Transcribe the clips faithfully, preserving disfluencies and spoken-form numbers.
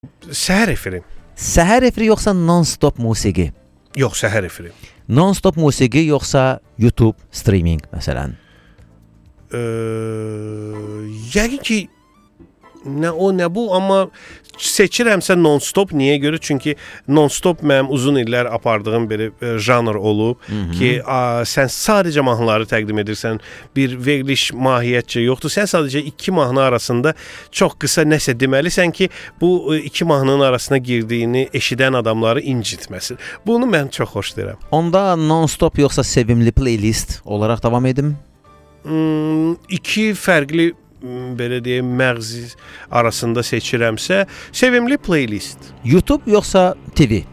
Səhər efiri. Səhər efiri yoxsa non-stop musiqi? Yox, səhər efiri. Non-stop musiqi yoxsa YouTube streaming məsələn? Ee, yəqin ki nə o nə bu, amma seçirəmsə non-stop. Niyə görə? Çünki non-stop mənim uzun illər apardığım bir e, janr olub. Hı -hı. Ki a, sən sadəcə mahnıları təqdim edirsən, bir veriliş mahiyyətcə yoxdur. Sən sadəcə iki mahnı arasında çox qısa nəsə deməlisən ki, bu iki mahnının arasına girdiyini eşidən adamları incitməsin. Bunu mən çox xoşlayıram. Onda non-stop yoxsa sevimli playlist olaraq davam edim? Hmm, iki fərqli belə deyək, məğzi arasında seçirəmsə, sevimli playlist. YouTube yoxsa T V?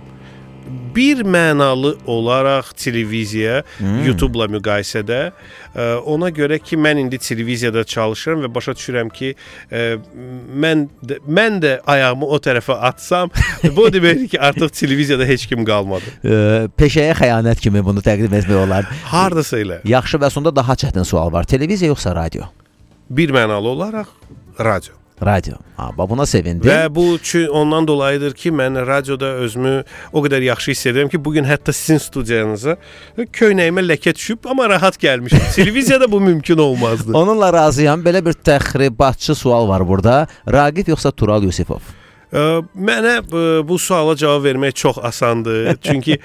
Bir mənalı olaraq televiziya, hmm. YouTube-la müqayisədə, ona görə ki, mən indi televiziyada çalışıram və başa düşürəm ki, mən də, mən də ayağımı o tərəfə atsam, bu deməkdir ki, artıq televiziyada heç kim qalmadı. Peşəyə xəyanət kimi bunu təqdim etmək olar. Hardasa elə. Yaxşı, və sonda daha çətin sual var. Televiziya yoxsa radio? Bir mənalı olaraq radio. Radio. Ha, buna sevindim. Və bu ondan dolayıdır ki, mən radioda özümü o qədər yaxşı hiss edirəm ki, bugün hətta sizin studiyanıza köynəyimə ləkə düşüb, amma rahat gəlmişəm. Televiziyada bu mümkün olmazdı. Onunla razıyam. Belə bir təxribatçı sual var burada. Raqif yoxsa Tural Yusifov? Mənə bu suala cavab vermək çox asandır. Çünki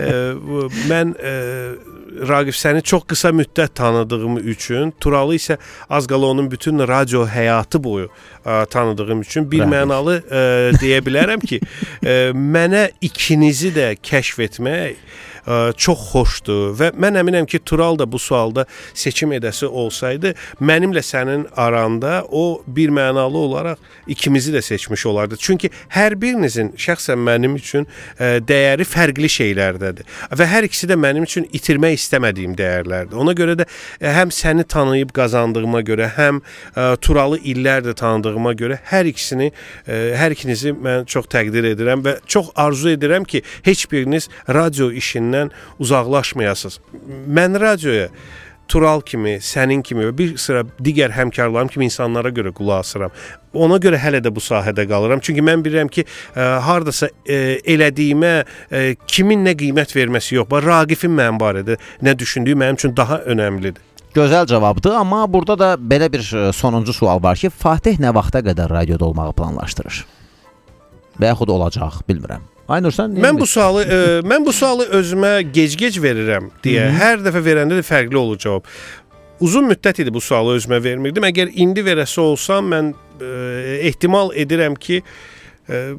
mən Raqif səni çox qısa müddət tanıdığım üçün, Turalı isə az qala onun bütün radio həyatı boyu tanıdığım üçün bir mənalı deyə bilərəm ki, mənə ikinizi də kəşf etmək çox xoşdur və mən əminəm ki, Tural da bu sualda seçim edəsi olsaydı, mənimlə sənin aranda o bir mənalı olaraq ikimizi də seçmiş olardı. Çünki hər birinizin şəxsən mənim üçün dəyəri fərqli şeylərdədir və hər ikisi də mənim üçün itirmək istəmədiyim dəyərlərdir. Ona görə də həm səni tanıyıb qazandığıma görə, həm Turalı illərdir tanıdığıma görə hər ikisini, hər ikinizi mən çox təqdir edirəm və çox arzu edirəm ki, heç biriniz radio işindən uzaqlaşmayasınız. Mən radioya Tural kimi, sənin kimi və bir sıra digər həmkarlarım kimi insanlara görə qulaq asıram. Ona görə hələ də bu sahədə qalıram. Çünki mən bilirəm ki, ə, hardasa ə, elədiyimə ə, kimin nə qiymət verməsi yox. Raqifin mənim barədə nə düşündüyü mənim üçün daha önəmlidir. Gözəl cavabdır, amma burada da belə bir sonuncu sual var ki, Fatih nə vaxta qədər radioda olmağı planlaşdırır? Və yaxud olacaq, bilmirəm. Aynur, sən mən bu sualı ə, mən bu sualı özümə gec-gec verirəm deyə. Hı -hı. Hər dəfə verəndə də fərqli olur cavab. Uzun müddət idi bu sualı özümə vermirdim. Əgər indi verəsi olsam, mən ə, ehtimal edirəm ki, ə,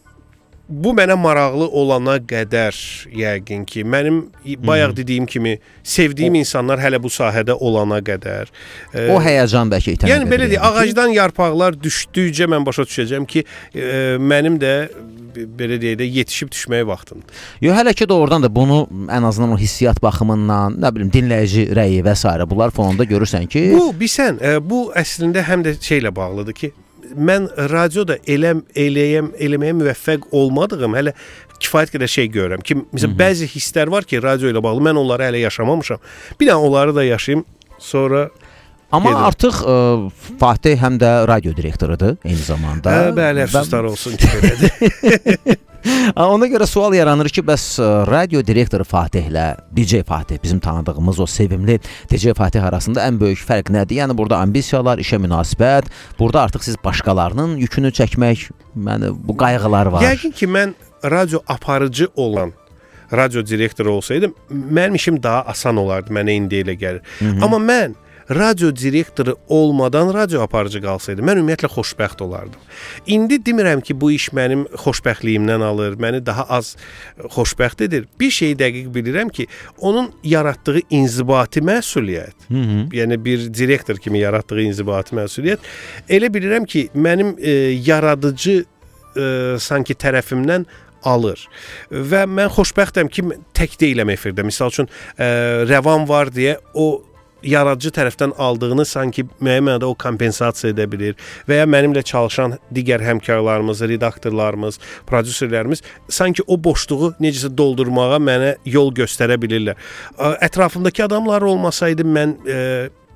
bu mənə maraqlı olana qədər yəqin ki, mənim bayaq hmm. dediyim kimi sevdiyim o, insanlar hələ bu sahədə olana qədər. E, o həyəcan bəlkə itənə yəni belə deyək, ağacdan yarpaqlar düşdükcə mən başa düşəcəm ki, e, mənim də belə deyək də yetişib düşməyə vaxtımdır. Yox, hələ ki doğrudan da bunu ən azından o hissiyat baxımından, nə bilim, dinləyici rəyi və s. bunlar fonunda görürsən ki... Bu, bilsən, e, bu əslində həm də şeylə bağlıdır ki, mən radioda eləm, eləyəm, eləməyə müvəffəq olmadığım hələ kifayət qədər şey görürəm ki, məsələn, bəzi hisslər var ki, radio ilə bağlı, mən onları hələ yaşamamışam. Bir dənə onları da yaşayım, sonra... Amma gedim. Artıq ə, Fatih həm də radio direktorudur eyni zamanda. Hə, bəli, əfsuslar olsun ki, belədir. Ona görə sual yaranır ki, bəs radio direktoru Fatihlə D J Fatih, bizim tanıdığımız o sevimli D J Fatih arasında ən böyük fərq nədir? Yəni burada ambisiyalar, işə münasibət, burada artıq siz başqalarının yükünü çəkmək, yəni bu qayğılar var. Yəqin ki, mən radio aparıcı olan radio direktoru olsaydım, mənim işim daha asan olardı, mənə indi elə gəlir. Hı -hı. Amma mən radio direktoru olmadan radio aparıcı qalsaydım, mən ümumiyyətlə xoşbəxt olardım. İndi demirəm ki, bu iş mənim xoşbəxtliyimdən alır, məni daha az xoşbəxt edir. Bir şeyi dəqiq bilirəm ki, onun yaratdığı inzibati məsuliyyət, Hı -hı. yəni bir direktor kimi yaratdığı inzibati məsuliyyət, elə bilirəm ki, mənim e, yaradıcı e, sanki tərəfimdən alır. Və mən xoşbəxtəm ki, tək deyiləm efirdə. Misal üçün, e, rəvan var deyə o yaradıcı tərəfdən aldığını sanki müəyyən mənada o kompensasiya edə bilir və ya mənimlə çalışan digər həmkarlarımız, redaktorlarımız, prodüserlərimiz sanki o boşluğu necəsə doldurmağa mənə yol göstərə bilirlər. Ətrafımdakı adamlar olmasaydı mən e,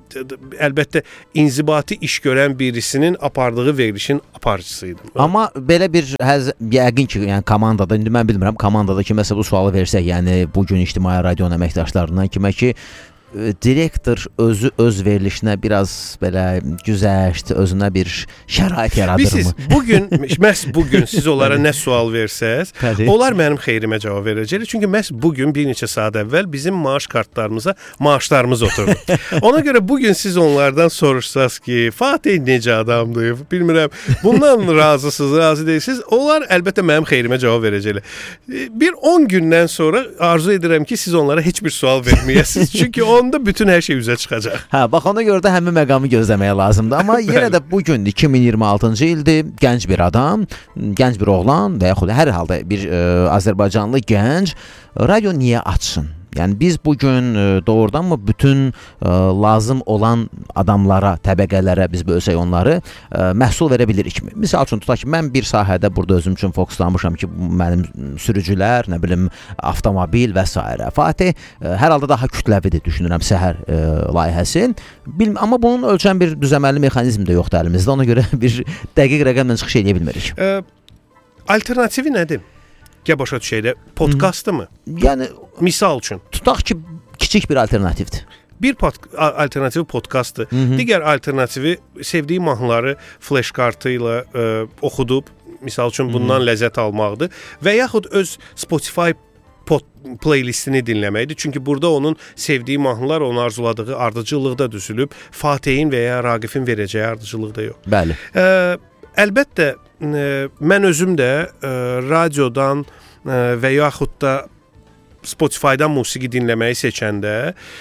əlbəttə inzibati iş görən birisinin apardığı verilişin aparıcısıydım. Amma belə bir həz yəqin ki, yəni komandada, indi mən bilmirəm, komandada kiməsə bu sualı versək, yəni bu gün İctimai Radionun əməkdaşlarından kimə ki, direktor özü öz verilişinə biraz belə güzəşt, özünə bir şərait yaradırmı? Siz bugün, məhz bugün siz onlara nə sual versəz, onlar mənim xeyrimə cavab verəcəklər. Çünki məhz bugün bir neçə saat əvvəl bizim maaş kartlarımıza maaşlarımız oturdu. Ona görə bugün siz onlardan soruşsaz ki, Fatih necə adamdır, bilmirəm, bundan razısınız, razı deyilsiniz, onlar əlbəttə mənim xeyrimə cavab verəcəklər. Bir on gündən sonra arzu edirəm ki, siz onlara heç bir sual verməyəsiniz. Çünki o onda bütün hər şey üzə çıxacaq. Hə, bax ona görə də həmin məqamı gözləməyə lazımdır. Amma yenə də bu gün iki min iyirmi altıncı ildir. Gənc bir adam, gənc bir oğlan və yaxud hər halda bir ə, Azərbaycanlı gənc radio niyə açsın? Yəni biz bu gün doğrudanmı bütün ə, lazım olan adamlara, təbəqələrə biz bölsək onları ə, məhsul verə bilirikmi? Misal üçün tutaq ki, mən bir sahədə burada özüm üçün fokuslanmışam ki, mənim sürücülər, nə bilim, avtomobil və s. Fatih ə, hər halda daha kütləvidir düşünürəm səhər ə, layihəsi. Bil, amma bunun ölçən bir düzəməli mexanizm də yoxdur əlimizdə. Ona görə bir dəqiq rəqəmlə çıxış edə bilmirik. Ə, alternativi nədir? Gəl başa düşək də, podkastı mı? Yəni misal üçün tutaq ki, kiçik bir alternativdir. Bir pod alternativi podkastdır. Digər alternativi sevdiyi mahnıları flash kartı ilə ə, oxudub, misal üçün bundan Hı-hı. ləzzət almaqdır və yaxud öz Spotify playlistini dinləməkdir. Çünki burada onun sevdiyi mahnılar, onun arzuladığı ardıcıllıqda düzülüb, Fatihin və ya Raqifin verəcəyi ardıcıllıqda yox. Bəli. Ə, əlbəttə mən özüm də ə, radiodan ə, və yaxud da Spotify-dan musiqi dinləməyi seçəndə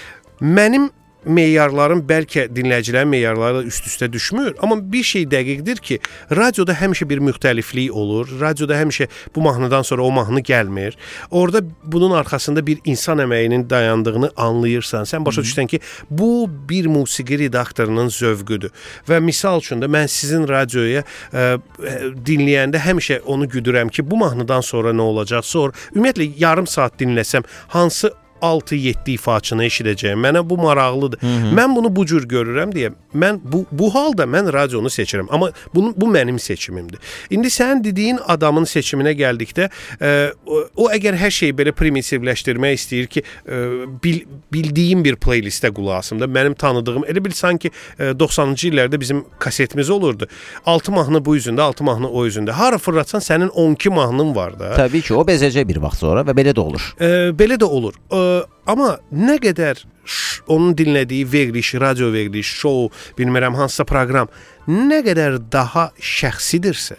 mənim meyarlarım bəlkə dinləyicilərin meyarları üst-üstə düşmür, amma bir şey dəqiqdir ki, radioda həmişə bir müxtəliflik olur. Radioda həmişə bu mahnıdan sonra o mahnı gəlmir. Orada bunun arxasında bir insan əməyinin dayandığını anlayırsan. Sən başa düşsən ki, bu bir musiqi redaktorunun zövqüdür. Və misal üçün də mən sizin radioya ə, dinləyəndə həmişə onu güdürəm ki, bu mahnıdan sonra nə olacaq? Sonra ümumiyyətlə yarım saat dinləsəm hansı altı yeddi ifaçını eşidəcəyəm. Mənə bu maraqlıdır. Hı -hı. Mən bunu bu cür görürəm deyə mən bu bu halda mən radionu seçirəm. Amma bunu bu mənim seçimimdir. İndi sən dediyin adamın seçiminə gəldikdə ə, o, o əgər hər şeyi belə primitivləşdirmək istəyir ki, ə, bil, bildiyim bir playlistə qulaq asım da mənim tanıdığım elə bil sanki ə, doxsanıncı illərdə bizim kasetimiz olurdu. altı mahnı bu üzündə, altı mahnı o üzündə. Hara fırlatsan sənin on iki mahnın var da. Təbii ki, o bezəcək bir vaxt sonra və belə də olur. Ə, belə də olur. Ə, Amma nə qədər onun dinlədiyi veriliş, radio veriliş, show, bilmirəm hansısa proqram nə qədər daha şəxsidirsə,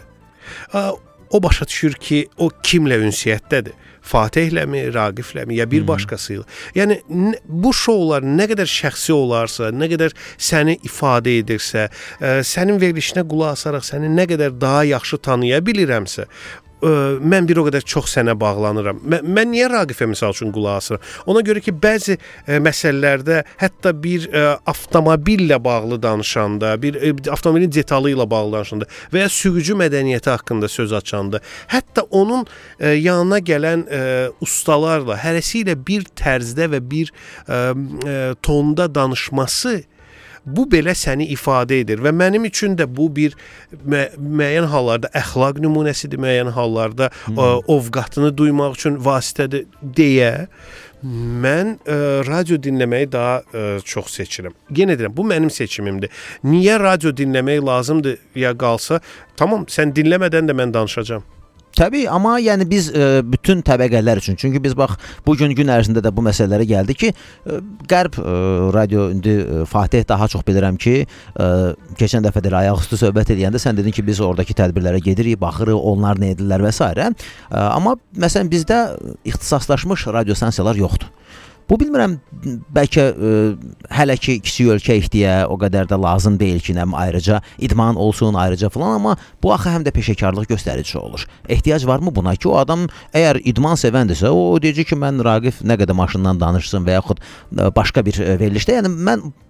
o başa düşür ki, o kimlə ünsiyyətdədir? Fatihləmi, Raqifləmi, ya bir başqasıyla. Yəni bu şoular nə qədər şəxsi olarsa, nə qədər səni ifadə edirsə, sənin verilişinə qulaq asaraq səni nə qədər daha yaxşı tanıya bilirəmsə, mən bir o qədər çox sənə bağlanıram. Mən, mən niyə Raqifə misal üçün qulaq asıram? Ona görə ki, bəzi ə, məsələlərdə hətta bir ə, avtomobillə bağlı danışanda, bir ə, avtomobilin detalı ilə bağlı danışanda və ya sürücü mədəniyyəti haqqında söz açanda, hətta onun ə, yanına gələn ə, ustalarla, hərəsi ilə bir tərzdə və bir ə, ə, tonda danışması bu belə səni ifadə edir və mənim üçün də bu bir mü müəyyən hallarda əxlaq nümunəsidir, müəyyən hallarda hmm. ə, ovqatını duymaq üçün vasitədir deyə mən ə, radio dinləməyi daha ə, çox seçirəm. Yenə deyirəm, bu mənim seçimimdir. Niyə radio dinləmək lazımdır ya qalsa, tamam, sən dinləmədən də mən danışacağam. Təbii, amma yəni biz ə, bütün təbəqələr üçün, çünki biz bax bu gün gün ərzində də bu məsələlərə gəldi ki, ə, Qərb ə, radio indi ə, Fatih daha çox bilirəm ki, ə, keçən dəfə də ayaqüstü söhbət edəndə sən dedin ki, biz oradakı tədbirlərə gedirik, baxırıq, onlar nə edirlər və s. Ə, amma məsələn bizdə ixtisaslaşmış radiostansiyalar yoxdur. Bu bilmirəm, bəlkə ə, hələ ki kiçik ölkəyikdiyə o qədər də lazım deyil ki, nəm ayrıca idman olsun, ayrıca falan, amma bu axı həm də peşəkarlıq göstərici olur. Ehtiyac varmı buna ki, o adam əgər idman sevəndirsə, o, o deyəcək ki, mən Raqif nə qədər maşından danışsın və yaxud ə, başqa bir ə, verilişdə, yəni mən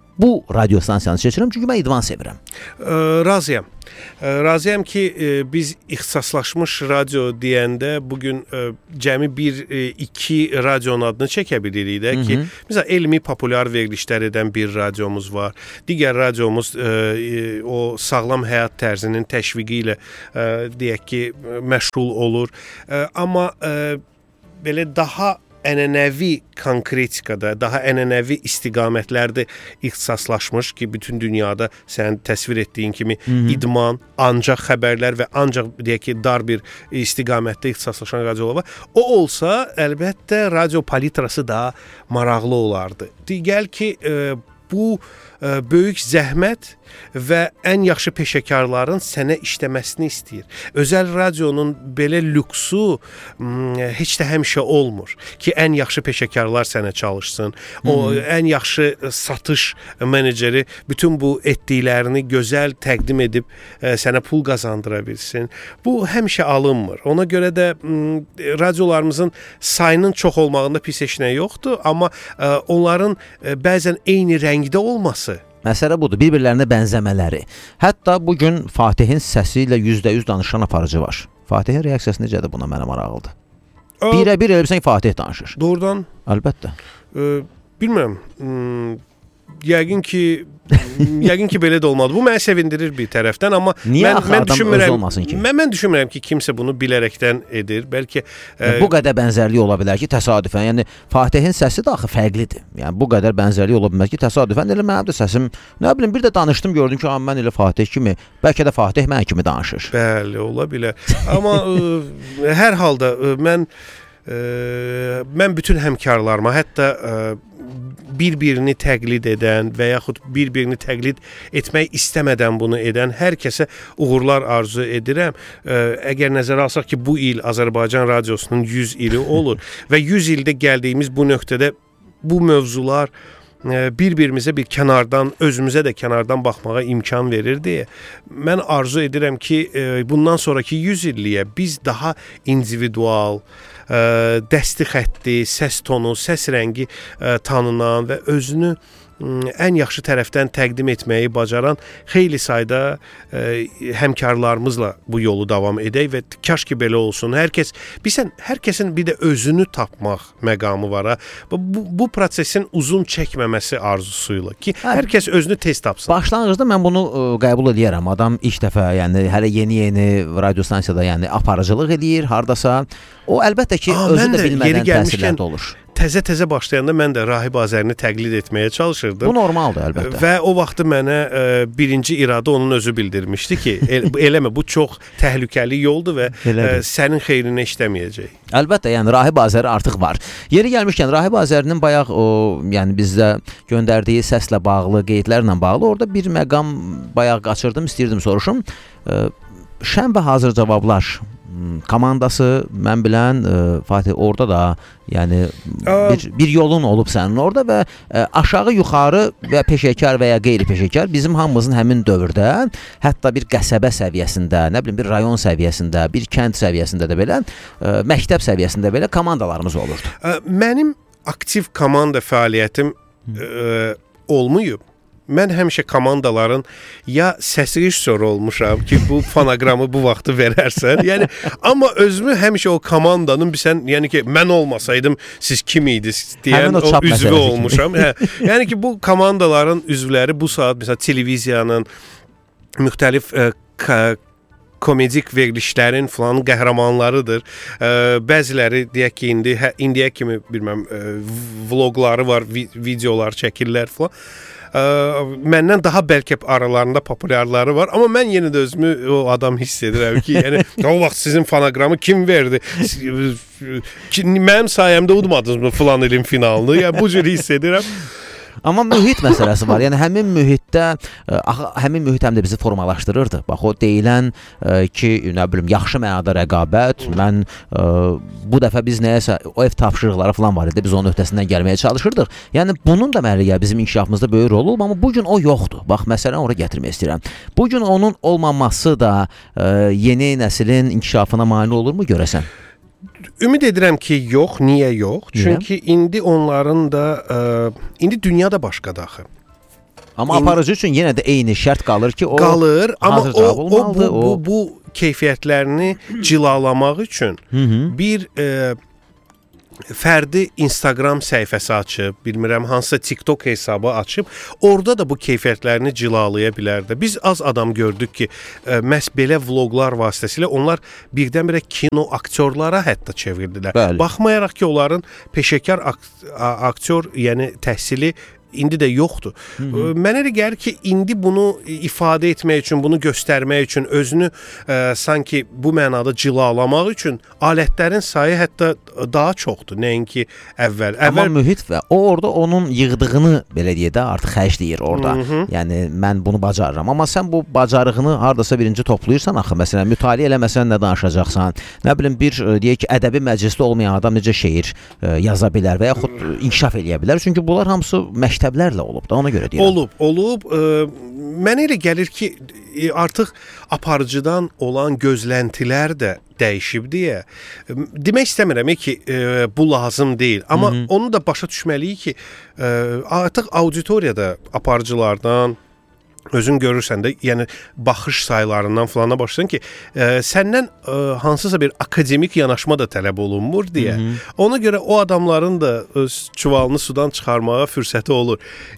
bu radio stansiyanı seçirəm çünki mən idman sevirəm. Ə, razıyam. Ə, razıyam ki, ə, biz ixtisaslaşmış radio deyəndə bugün ə, cəmi bir ə, iki radionun adını çəkə bilirik də ki, məsələn elmi populyar verilişlər edən bir radiomuz var. Digər radiomuz ə, ə, o sağlam həyat tərzinin təşviqi ilə ə, deyək ki, məşğul olur. Ə, amma ə, belə daha ənənəvi konkretikada, daha ənənəvi istiqamətlərdə ixtisaslaşmış ki, bütün dünyada sən təsvir etdiyin kimi Hı -hı. idman, ancaq xəbərlər və ancaq deyək ki, dar bir istiqamətdə ixtisaslaşan radiolar var. O olsa, əlbəttə radio palitrası daha maraqlı olardı. Digər ki, e, bu e, böyük zəhmət və ən yaxşı peşəkarların sənə işləməsini istəyir. Özəl radionun belə lüksu heç də həmişə olmur ki, ən yaxşı peşəkarlar sənə çalışsın. O Hı -hı. ən yaxşı satış meneceri bütün bu etdiklərini gözəl təqdim edib sənə pul qazandıra bilsin. Bu həmişə alınmır. Ona görə də radiolarımızın sayının çox olmağında pis heç nə yoxdur, amma onların bəzən eyni rəngdə olması məsələ budur, bir-birlərinə bənzəmələri. Hətta bugün Fatihin səsi ilə yüzdə yüz danışan aparıcı var. Fatihin reaksiyası necədir buna mənə maraqlıdır. Birə-bir elə bilsən Fatih danışır. Doğrudan. Əlbəttə. E, bilmirəm. Hmm, yəqin ki yəqin ki belə də olmadı. Bu məni sevindirir bir tərəfdən, amma Niyə mən mən düşünmürəm olmasın ki? Mən mən düşünmürəm ki, kimsə bunu bilərəkdən edir. Bəlkə e, bu qədər bənzərlik ola bilər ki, təsadüfən. Yəni Fatihin səsi də axı fərqlidir. Yəni bu qədər bənzərlik ola bilməz ki, təsadüfən elə mənim də səsim, nə bilim, bir də danışdım, gördüm ki, mən elə Fatih kimi, bəlkə də Fatih mən kimi danışır. Bəli, ola bilər. Amma ə, hər halda ə, mən ə, mən bütün həmkarlarıma, hətta ə, bir-birini təqlid edən və yaxud bir-birini təqlid etmək istəmədən bunu edən hər kəsə uğurlar arzu edirəm. Əgər nəzərə alsaq ki, bu il Azərbaycan radiosunun yüz ili olur və yüz ildə gəldiyimiz bu nöqtədə bu mövzular bir-birimizə bir kənardan, özümüzə də kənardan baxmağa imkan verir deyə mən arzu edirəm ki, bundan sonraki yüz illiyə biz daha individual, dəsti xətti, səs tonu, səs rəngi tanınan və özünü ən yaxşı tərəfdən təqdim etməyi bacaran xeyli sayda ə, həmkarlarımızla bu yolu davam edək və kaş ki belə olsun. Hər kəs, bilsən, hər kəsin bir də özünü tapmaq məqamı var. Ha? Bu, bu prosesin uzun çəkməməsi arzusuyla ki, hə, hər kəs özünü tez tapsın. Başlanğıcda mən bunu ə, qəbul edirəm. Adam ilk dəfə, yəni hələ yeni-yeni radio stansiyada, yəni aparıcılıq edir, hardasa. O əlbəttə ki, Aa, özü də bilmədən təsirlərdə olur. Təzə-təzə başlayanda mən də Rahib Azərini təqlid etməyə çalışırdım. Bu normaldır əlbəttə. Və o vaxtı mənə ə, birinci iradə onun özü bildirmişdi ki, el, eləmə, bu çox təhlükəli yoldur və ə, sənin xeyrinə işləməyəcək. Əlbəttə, yəni Rahib Azəri artıq var. Yeri gəlmişkən Rahib Azərinin bayaq o, yəni bizdə göndərdiyi səslə bağlı, qeydlərlə bağlı orada bir məqam bayaq qaçırdım, istəyirdim soruşum. Ə, şən və hazır cavablar komandası, mən bilən ə, Fatih, orada da yəni bir, bir yolun olub sənin orada və ə, aşağı yuxarı və peşəkar və ya qeyri-peşəkar bizim hamımızın həmin dövrdə hətta bir qəsəbə səviyyəsində, nə bilim bir rayon səviyyəsində, bir kənd səviyyəsində də belə, ə, məktəb səviyyəsində belə komandalarımız olurdu. Mənim aktiv komanda fəaliyyətim ə, olmayıb. Mən həmişə komandaların ya səs rejissoru olmuşam ki, bu fonoqramı bu vaxtı verərsən. Yəni amma özümü həmişə o komandanın bilsən, yəni ki, mən olmasaydım siz kim idiniz deyən o, o üzvü olmuşam. Hə. Yəni ki, bu komandaların üzvləri bu saat məsələn televiziyanın müxtəlif ə, komedik verilişlərin falan qəhrəmanlarıdır. Ə, bəziləri deyək ki, indi hə, indiyə kimi bilməm ə, vloqları var, vi videolar çəkirlər falan. Ə, məndən daha bəlkə aralarında populyarları var, amma mən yenə də özümü o adam hiss edirəm ki, yəni o vaxt sizin fonoqramı kim verdi? Ki, mənim sayəmdə udmadınız mı filan ilin finalını? Yəni bu cür hiss edirəm. Amma mühit məsələsi var. Yəni həmin mühitdə axı həmin mühit həm də bizi formalaşdırırdı. Bax o deyilən ki, nə bilim, yaxşı mənada rəqabət. Mən bu dəfə biz nəyəsə o ev tapşırıqları falan var idi. Biz onun öhdəsindən gəlməyə çalışırdıq. Yəni bunun da məliyə bizim inkişafımızda böyük rol olub, amma bu gün o yoxdur. Bax məsələn ora gətirmək istəyirəm. Bu gün onun olmaması da yeni nəslin inkişafına mane olurmu görəsən? Ümid edirəm ki, yox. Niyə yox? Çünki indi onların da ə, indi dünya da başqadır axı. Amma aparıcı üçün yenə də eyni şərt qalır ki, o qalır, amma o, o bu, o... bu bu keyfiyyətlərini cilalamaq üçün Hı -hı. bir e, fərdi Instagram səhifəsi açıb, bilmirəm hansısa TikTok hesabı açıb, orada da bu keyfiyyətlərini cilalaya bilər də. Biz az adam gördük ki, ə, məhz belə vloqlar vasitəsilə onlar birdən-birə kino aktyorlara hətta çevirdilər. Bəli. Baxmayaraq ki, onların peşəkar aktyor, yəni təhsili indi də yoxdur. Hı -hı. Mənə elə gəlir ki, indi bunu ifadə etmək üçün, bunu göstərmək üçün, özünü ə, sanki bu mənada cilalamaq üçün alətlərin sayı hətta daha çoxdur, nəinki əvvəl. Amma əvvəl... mühit və o orada onun yığdığını, belə deyə də, artıq xərcləyir orada. Hı -hı. Yəni, mən bunu bacarıram. Amma sən bu bacarığını hardasa birinci toplayırsan, axı, məsələn, mütaliə eləməsən nə danışacaqsan, nə bilim, bir, deyək ki, ədəbi məclisdə olmayan adam necə şeir ə, yaza bilər və yaxud inkişaf eləyə bilər. Çünki bunlar hamısı məşq məktəblərlə olub da, ona görə deyirəm. Olub, olub. E, mənə elə gəlir ki, e, artıq aparıcıdan olan gözləntilər də dəyişib deyə. E, demək istəmirəm ki, e, bu lazım deyil. Amma Hı -hı. onu da başa düşməliyik ki, e, artıq auditoriyada aparıcılardan, özün görürsən də, yəni baxış saylarından falana başlayırsan ki, e, səndən e, hansısa bir akademik yanaşma da tələb olunmur deyə. Hı -hı. Ona görə o adamların da öz çuvalını sudan çıxarmağa fürsəti olur.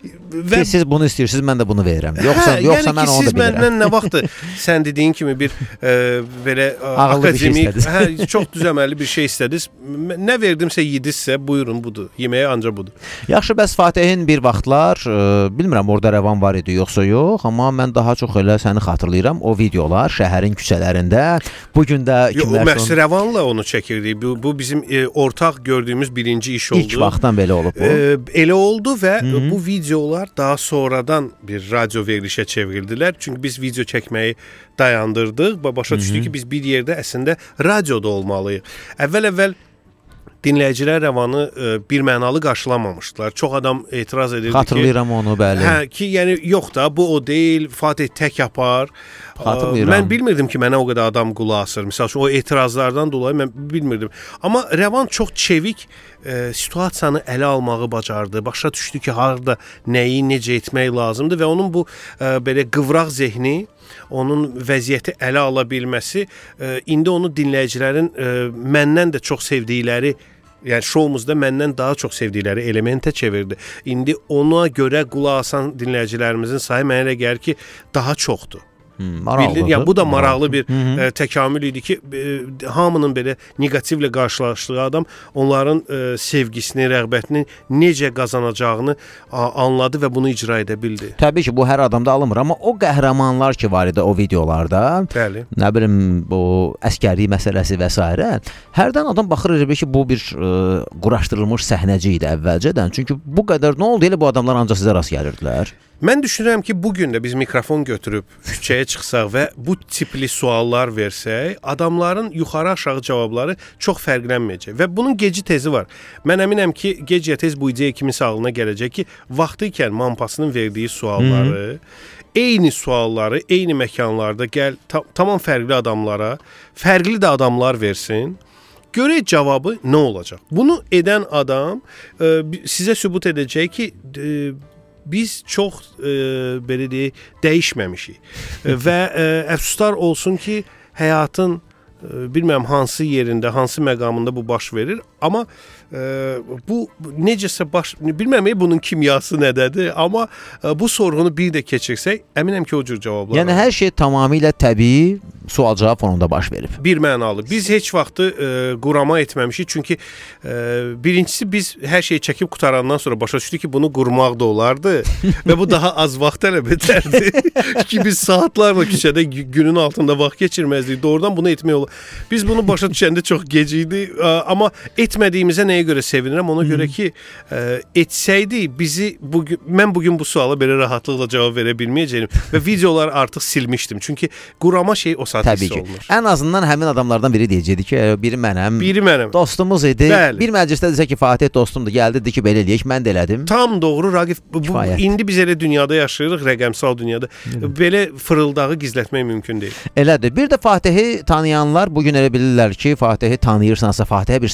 Və ki, siz bunu istəyirsiniz, mən də bunu verirəm. Yoxsa, hə, yoxsa yəni mən onu da bilirəm. Yəni ki, siz məndən nə vaxtı sən dediyin kimi bir e, belə ağıllı akademik, bir şey hə, çox düzəməli bir şey istədiniz. Nə verdimsə yedinizsə, buyurun budur. Yeməyə ancaq budur. Yaxşı, bəs Fatihin bir vaxtlar, e, bilmirəm orada rəvan var idi yoxsa yox, amma mən daha çox elə səni xatırlayıram. O videolar şəhərin küçələrində. Bu gün də kimlər məhz Rəvanla onu çəkirdik. Bu, bu bizim e, ortaq gördüyümüz birinci iş oldu. İlk vaxtdan belə olub bu. E, elə oldu və Hı -hı. bu videolar daha sonradan bir radio verilişə çevrildilər. Çünki biz video çəkməyi dayandırdıq və başa düşdük ki, biz bir yerdə əslində radioda olmalıyıq. Əvvəl-əvvəl dinləyicilər Rəvanı e, bir mənalı qarşılamamışdılar. Çox adam etiraz edirdi ki, xatırlayıram onu, bəli. Hə, ki, yəni yox da, bu o deyil, Fatih tək yapar. Xatırlayıram. Mən bilmirdim ki, mənə o qədər adam qulaq asır. Məsəl üçün o etirazlardan dolayı mən bilmirdim. Amma Rəvan çox çevik e, situasiyanı ələ almağı bacardı. Başa düşdü ki, harda nəyi necə etmək lazımdır və onun bu e, belə qıvraq zehni, onun vəziyyəti ələ ala bilməsi e, indi onu dinləyicilərin e, məndən də çox sevdikləri, yəni şoumuzda məndən daha çox sevdikləri elementə çevirdi. İndi ona görə qulaq asan dinləyicilərimizin sayı mənə elə gəlir ki, daha çoxdur. Bildin, yəni bu da maraqlı bir e, təkamül idi ki, e, hamının belə neqativlə qarşılaşdığı adam onların e, sevgisini, rəğbətini necə qazanacağını a, anladı və bunu icra edə bildi. Təbii ki, bu hər adamda alınmır, amma o qəhrəmanlar ki var idi o videolarda, bəli. Nə bilim, bu əskərlik məsələsi və s. hərdən adam baxır ki, bu bir e, quraşdırılmış səhnəci idi əvvəlcədən. Çünki bu qədər nə oldu elə bu adamlar ancaq sizə rast gəlirdilər. Mən düşünürəm ki, bugün də biz mikrofon götürüb küçəyə çıxsaq və bu tipli suallar versək, adamların yuxarı-aşağı cavabları çox fərqlənməyəcək və bunun geci tezi var. Mən əminəm ki, gec ya tez bu ideya kiminsə ağlına gələcək ki, vaxtı ikən Mampasının verdiyi sualları, Hı -hı. eyni sualları, eyni məkanlarda gəl, tam, tamam fərqli adamlara, fərqli də adamlar versin. Görək cavabı nə olacaq? Bunu edən adam e, sizə sübut edəcək ki, e, biz çox e, belə deyək, dəyişməmişik. e, və e, əfsuslar olsun ki, həyatın e, bilmirəm hansı yerində, hansı məqamında bu baş verir, amma e, bu necəsə baş, bilmirəm bunun kimyası nədədir, amma e, bu sorğunu bir də keçirsək, əminəm ki, o cür cavablar Yəni hər şey tamamilə təbii sual-cavab fonunda baş verib. Bir mənalı. Biz heç vaxtı e, qurama etməmişik. Çünki e, birincisi biz hər şeyi çəkib qutarandan sonra başa düşdük ki, bunu qurmaq da olardı və bu daha az vaxt tələb edərdi ki, biz saatlarla küçədə günün altında vaxt keçirməzdik. Doğrudan bunu etmək olar. Biz bunu başa düşəndə çox gec idi. E, amma etmədiyimizə nəyə görə sevinirəm? Ona görə ki, e, etsəydi bizi bugün, mən bugün bu suala belə rahatlıqla cavab verə bilməyəcəyim və videolar artıq silmişdim. Çünki qurama şey o saat Təbii ki. Olmur. Ən azından həmin adamlardan biri deyəcəkdi ki, biri mənəm, biri mənəm. Dostumuz idi. Bəli. Bir məclisdə desə ki, Fatih dostumdur, gəldi dedi ki, belə eləyək, mən də elədim. Tam doğru Raqif. Bu, bu, indi biz elə dünyada yaşayırıq, rəqəmsal dünyada. Hı. Belə fırıldağı gizlətmək mümkün deyil. Elədir. Bir də Fatihi tanıyanlar bugün elə bilirlər ki, Fatihi tanıyırsansa, Fatihə bir salam vermisən.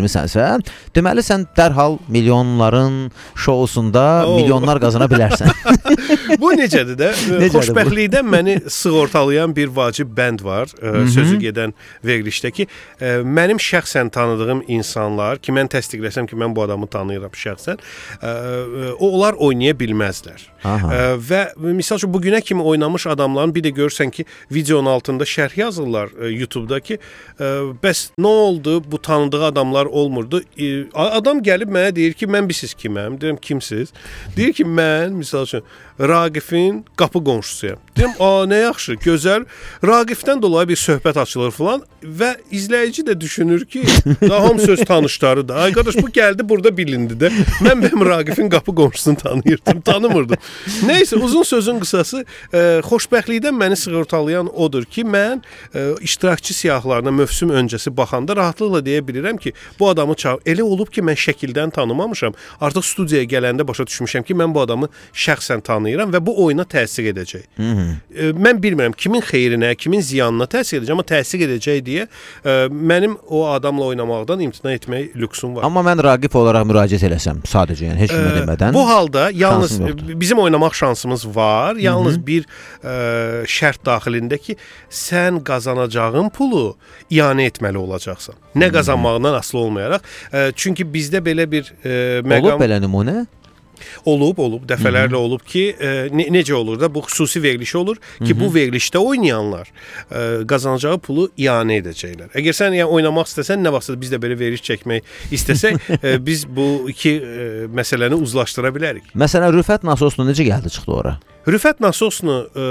vermisənsə, deməli sən dərhal milyonların şousunda Oo. milyonlar qazana bilərsən. Bu necədir də? Necədir Xoşbəxtlikdən məni sığortalayan bir vacib bənd var, ə, sözü gedən verilişdə ki, ə, mənim şəxsən tanıdığım insanlar ki, mən təsdiqləsəm ki, mən bu adamı tanıyıram şəxsən, ə, ə, onlar oynaya bilməzlər. Ə, və misal üçün bugünə kimi oynamış adamların bir də görürsən ki, videonun altında şərh yazırlar ə, YouTube-da ki, ə, bəs nə oldu? Bu tanıdığı adamlar olmurdu. Ə, adam gəlib mənə deyir ki, mən bilirsiz kiməm? Deyirəm, kimsiz? Deyir ki, mən misal üçün Raqifin qapı qonşusuyam. Deyirəm, a, nə yaxşı, gözəl. Raqifdən dolayı bir söhbət açılır falan və izləyici də düşünür ki, daha hamı söz tanışları da. Ay qardaş, bu gəldi burada bilindi də. Mən benim Raqifin qapı qonşusunu tanıyırdım, tanımırdım. Nəysə, uzun sözün qısası, ə, xoşbəxtlikdən məni sığortalayan odur ki, mən ə, iştirakçı siyahılarına mövsüm öncəsi baxanda rahatlıqla deyə bilirəm ki, bu adamı çağır. Elə olub ki, mən şəkildən tanımamışam. Artıq studiyaya gələndə başa düşmüşəm ki, mən bu adamı şəxsən tanıyıram və bu oyuna təsir edəcək. Hı -hı. Ə, mən bilmirəm kimin xeyrinə, kimin ziyanına təsir edəcək, amma təsir edəcək deyə ə, mənim o adamla oynamaqdan imtina etmək lüksum var. Amma mən Raqif olaraq müraciət eləsəm, sadəcə, yəni heç kimə demədən. Bu halda yalnız bizim oynamaq şansımız var. Yalnız Hı -hı. bir ə, şərt daxilində ki, sən qazanacağın pulu ianə etməli olacaqsan. Nə qazanmağından asılı olmayaraq. Ə, çünki bizdə belə bir ə, məqam olub belə nümunə? Olub, olub, dəfələrlə olub ki, e, ne, necə olur da, bu xüsusi veriliş olur ki, Hı -hı. bu verilişdə oynayanlar e, qazanacağı pulu ianə edəcəklər. Əgər sən yəni, oynamaq istəsən, nə vaxtsa biz də belə veriliş çəkmək istəsək, e, biz bu iki e, məsələni uzlaşdıra bilərik. Məsələn, Rüfət Nasoslu necə gəldi, çıxdı ora? Rüfət Nasoslu e,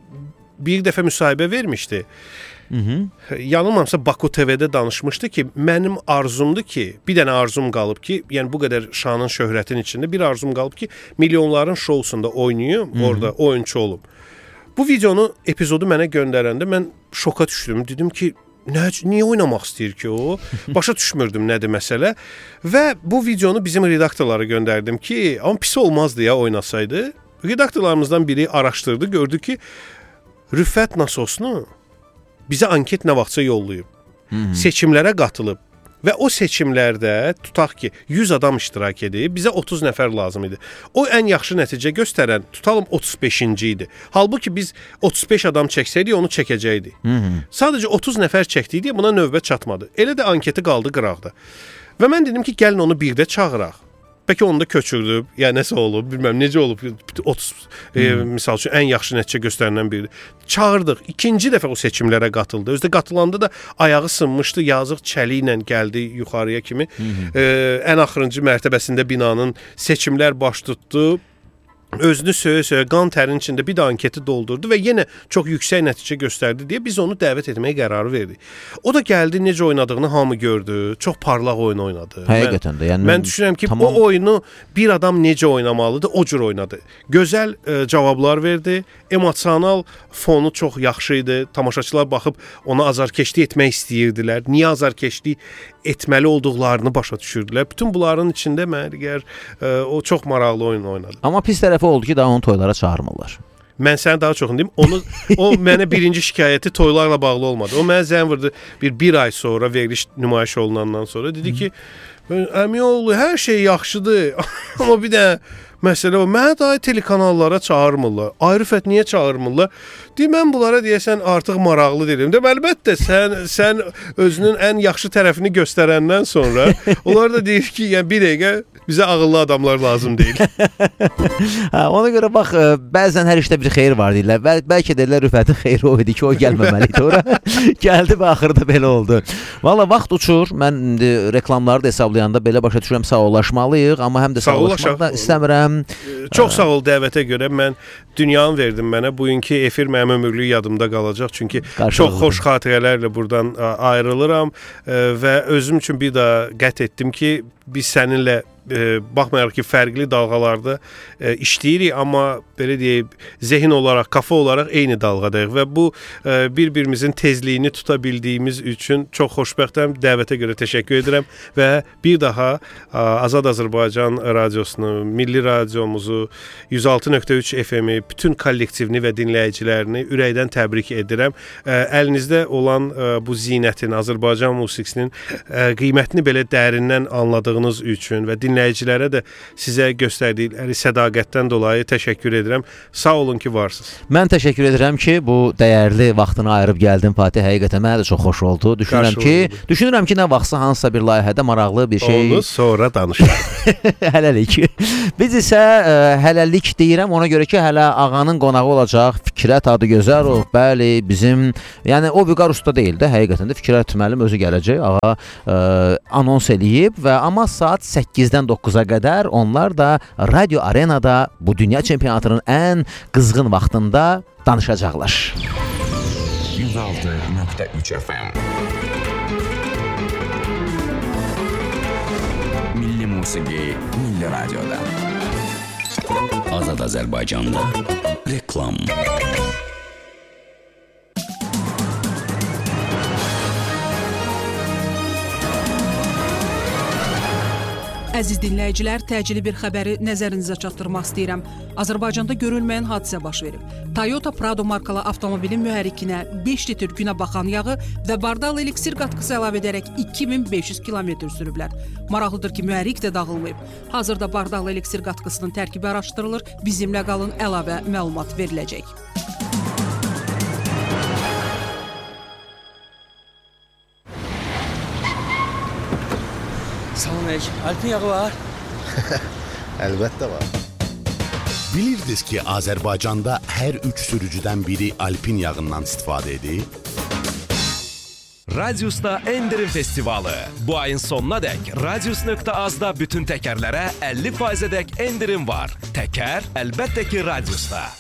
bir dəfə müsahibə vermişdi. Hı -hı. Yanılmamsa Baku T V-də danışmışdı ki, mənim arzumdur ki, bir dənə arzum qalıb ki, yəni bu qədər şanın, şöhrətin içində bir arzum qalıb ki, milyonların şousunda oynayım, Hı -hı. orada oyunçu olum. Bu videonu, epizodu mənə göndərəndə mən şoka düşdüm. Dedim ki, nə, niyə oynamaq istəyir ki o? Başa düşmürdüm nədir məsələ. Və bu videonu bizim redaktorlara göndərdim ki, amma pis olmazdı ya oynasaydı. Redaktorlarımızdan biri araşdırdı, gördü ki, Rüfət Nasoslu bizə anket nə vaxtsa yollayıb. Hı -hı. Seçimlərə qatılıb və o seçimlərdə tutaq ki, yüz adam iştirak edib, bizə otuz nəfər lazım idi. O ən yaxşı nəticə göstərən tutalım otuz beşinci idi. Halbuki biz otuz beş adam çəksəydik, onu çəkəcəkdik. Hı -hı. Sadəcə otuz nəfər çəkdik, buna növbət çatmadı. Elə də anketi qaldı qıraqda. Və mən dedim ki, gəlin onu birdə çağıraq. Bəlkə onu da köçürdüb, ya nəsə olub, bilməm necə olub. otuz hmm. e, misal üçün ən yaxşı nəticə göstərilən biridir. Çağırdıq. İkinci dəfə o seçimlərə qatıldı. Özdə qatılanda da ayağı sınmışdı, yazıq çəli ilə gəldi yuxarıya kimi. Hmm. E, ən axırıncı mərtəbəsində binanın seçimlər baş tutdu. Özünü söyə-söyə qan tərin içində bir də anketi doldurdu və yenə çox yüksək nəticə göstərdi deyə biz onu dəvət etməyə qərarı verdik. O da gəldi, necə oynadığını hamı gördü. Çox parlaq oyun oynadı. Həqiqətən də. Yəni mən, mən düşünürəm ki, tamam. O oyunu bir adam necə oynamalıdır, o cür oynadı. Gözəl e, cavablar verdi. Emosional fonu çox yaxşı idi. Tamaşaçılar baxıb ona azarkeşlik etmək istəyirdilər. Niyə azarkeşlik etməli olduqlarını başa düşürdülər. Bütün bunların içində mən digər e, o çox maraqlı oyun oynadı. Amma pis tərəfi oldu ki, daha onu toylara çağırmırlar. Mən sənə daha çoxunu deyim. Onu o mənə birinci şikayəti toylarla bağlı olmadı. O mənə zəng vurdu bir bir ay sonra veriliş nümayiş olunandan sonra dedi ki, əmioğlu hər şey yaxşıdır. Amma bir də məsələ o, mənə daha telekanallara çağırmırlar. Ay Rüfət, niyə çağırmırlar? Deyim, mən bunlara deyəsən artıq maraqlı deyirəm. Deyim, əlbəttə sən sən özünün ən yaxşı tərəfini göstərəndən sonra onlar da deyir ki, yəni bir dəqiqə bizə ağıllı adamlar lazım deyil. Hə, ona görə bax, bəzən hər işdə bir xeyir var deyirlər. Bəl bəlkə deyirlər Rüfətin xeyri o idi ki, o gəlməməli idi ora. Gəldi və axırda belə oldu. Valla vaxt uçur. Mən indi reklamları da hesablayanda belə başa düşürəm, sağollaşmalıyıq, amma həm də sağollaşmaq da istəmirəm. Çox sağ ol dəvətə görə. Mən dünyanı verdim mənə. Bugünkü efir mənim ömürlük yadımda qalacaq. Çünki çox xoş xatirələrlə buradan ayrılıram və özüm üçün bir daha qət etdim ki, biz səninlə e, baxmayaraq ki, fərqli dalğalarda e, işləyirik, amma belə deyək, zehin olaraq, kafa olaraq eyni dalğadayıq və bu e, bir-birimizin tezliyini tuta bildiyimiz üçün çox xoşbəxtəm. Dəvətə görə təşəkkür edirəm və bir daha a, Azad Azərbaycan radiosunu, Milli radiomuzu, yüz altı nöqtə üç F M-i, bütün kollektivini və dinləyicilərini ürəkdən təbrik edirəm. E, əlinizdə olan e, bu zinətin, Azərbaycan musiqisinin e, qiymətini belə dərindən anladığınız üçün və dinləyicilərə də sizə göstərdikləri sədaqətdən dolayı təşəkkür edirəm. Sağ olun ki, varsınız. Mən təşəkkür edirəm ki, bu dəyərli vaxtını ayırıb gəldin Fatih. Həqiqətən mənə də çox xoş oldu. Düşünürəm ki, düşünürəm ki, nə vaxtsa hansısa bir layihədə maraqlı bir şey. Onu sonra danışarıq. Hələlik. Biz isə ə, hələlik deyirəm, ona görə ki, hələ ağanın qonağı olacaq. Fikrət adı gözəlov. Bəli, bizim, yəni o Vüqar usta deyil də, həqiqətən də Fikrət müəllim özü gələcək. Ağa ə, anons eləyib və amma saat səkkizdən doqquza qədər onlar da Radio Arenada bu dünya çempionatının ən qızğın vaxtında danışacaqlar. yüz altı nöqtə üç F M Milli musiqi, milli radioda. Azad Azərbaycanda reklam. Əziz dinləyicilər, təcili bir xəbəri nəzərinizə çatdırmaq istəyirəm. Azərbaycanda görülməyən hadisə baş verib. Toyota Prado markalı avtomobilin mühərrikinə beş litr günə baxan yağı və bardal eliksir qatqısı əlavə edərək iki min beş yüz kilometr sürüblər. Maraqlıdır ki, mühərrik də dağılmayıb. Hazırda bardal eliksir qatqısının tərkibi araşdırılır, bizimlə qalın, əlavə məlumat veriləcək. Salamünaleyküm. Alpin yağı var? Əlbəttə var. Bilirdiniz ki, Azərbaycanda hər üç sürücüdən biri Alpin yağından istifadə edir? Radius'ta endirim festivalı. Bu ayın sonuna dək radius nöqtə azda bütün təkərlərə əlli faizədək endirim var. Təkər əlbəttə ki, Radius'ta.